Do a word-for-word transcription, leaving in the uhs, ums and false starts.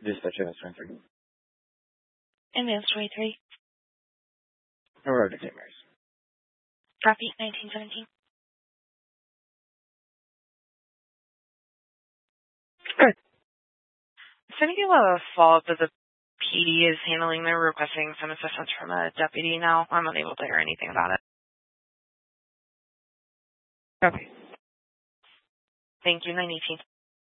Dispatcher, that's transferred. Advanced twenty-three. Aurora to Saint Mary's. Copy, nineteen seventeen. Good. Sending you a follow-up that the P D is handling. They're requesting some assistance from a deputy now. I'm unable to hear anything about it. Copy. Thank you, nine eighteen.